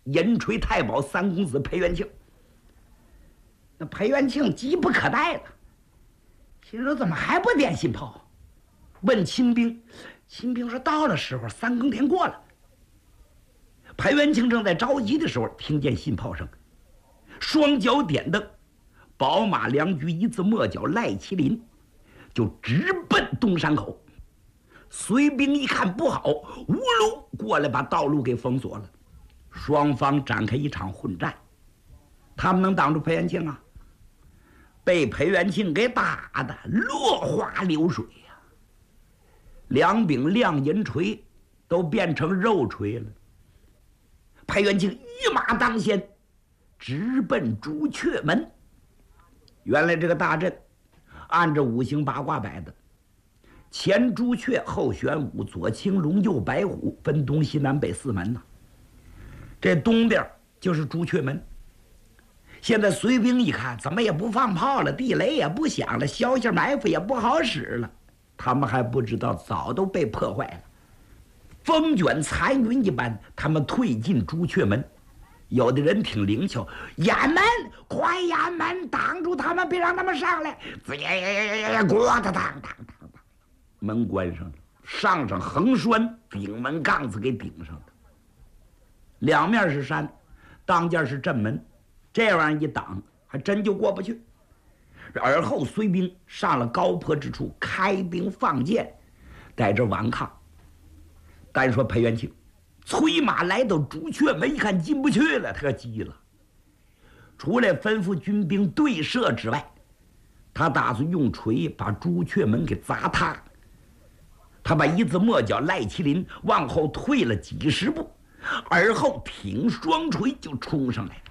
银锤太保三公子裴元庆。那裴元庆急不可待了，心说怎么还不点信炮？问亲兵，亲兵说到了时候，3更天过了。裴元庆正在着急的时候，听见信炮声，双脚点灯，宝马良驹一字末脚赖麒麟就直奔东山口。随兵一看不好，呜噜过来把道路给封锁了，双方展开一场混战。他们能挡住裴元庆啊？被裴元庆给打的落花流水呀，两柄亮银锤都变成肉锤了。裴元庆一马当先，直奔朱雀门。原来这个大阵按着五行八卦摆的，前朱雀，后玄武，左青龙，右白虎，分东西南北4门呐。这东边就是朱雀门。现在随兵一看，怎么也不放炮了，地雷也不响了，消息埋伏也不好使了，他们还不知道早都被破坏了。风卷残云一般，他们退进朱雀门。有的人挺灵巧，掩门，快掩门，挡住他们，别让他们上来。咣当当当当，门关上了，上横栓，顶门杠子给顶上了。两面是山，当间是阵门，这玩意儿一挡，还真就过不去。而后随兵上了高坡之处，开兵放箭，在这顽抗。单说裴元庆催马来到朱雀门，一看进不去了，他可急了。除了吩咐军兵对射之外，他打算用锤把朱雀门给砸塌。他把一字末脚赖麒麟往后退了几十步，而后挺双锤就冲上来了，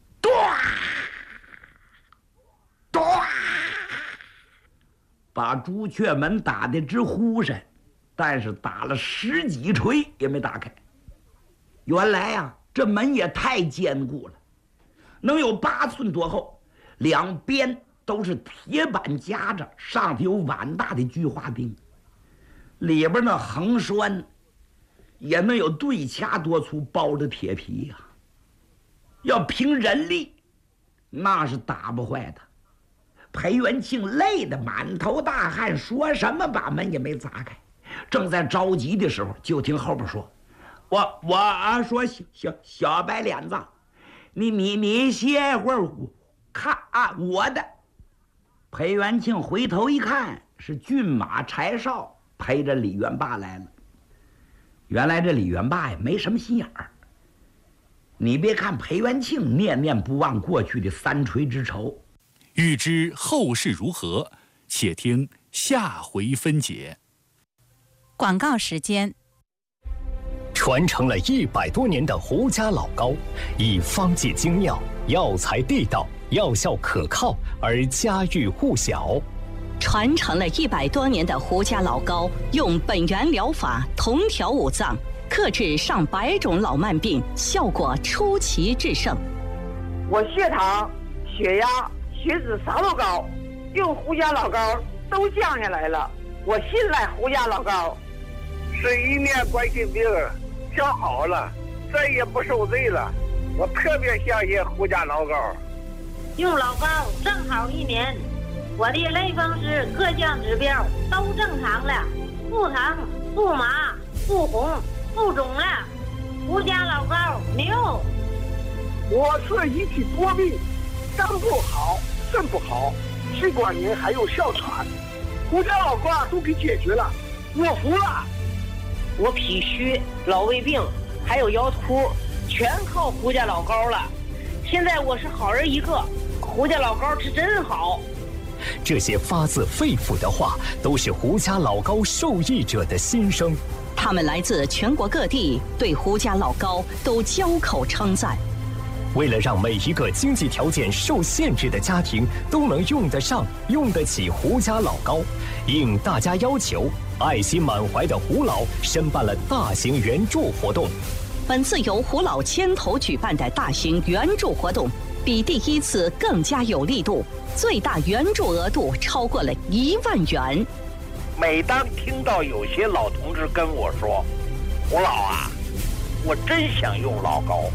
把朱雀门打得直呼闪，但是打了10几锤也没打开。原来啊，这门也太坚固了，能有8寸多厚，两边都是铁板夹着，上头有碗大的菊花钉，里边那横栓也能有对掐多粗，包着铁皮呀。要凭人力，那是打不坏的。裴元庆累得满头大汗，说什么把门也没砸开。正在着急的时候，就听后边说：“我说小白脸子，你歇会儿，看啊我的。”裴元庆回头一看，是骏马柴少陪着李元霸来了。原来这李元霸也没什么心眼儿。你别看裴元庆念念不忘过去的3锤之仇， 欲知后事如何，且听下回分解。 广告时间。 传承了100多年的胡家老高，以方剂精妙、药材地道、药效可靠而家喻户晓。 传承了100多年的胡家老高，用本源疗法同调5脏，克制上百种老慢病，效果出奇制胜。 我血糖、血压、血脂啥都高，用胡家老高都降下来了。我信赖胡家老高， 是一面冠心病调好了，再也不受罪了。我特别相信胡家老高。 用老高正好1年，我的类风湿各项指标都正常了，不疼、不麻、不红、不肿了。胡家老高牛！ 我是一体多病，肝不好，肾不好，气管炎还有哮喘，胡家老高都给解决了，我服了。 我脾虚、老胃病还有腰突，全靠胡家老高了。现在我是好人一个，胡家老高是真好。 这些发自肺腑的话，都是胡家老高受益者的心声。 他们来自全国各地，对胡家老高都交口称赞。 为了让每一个经济条件受限制的家庭都能用得上、用得起胡家老高，应大家要求，爱心满怀的胡老申办了大型援助活动。 本次由胡老牵头举办的大型援助活动，比第1次更加有力度，最大援助额度超过了1万元。 每当听到有些老同志跟我说：“胡老啊，我真想用老高，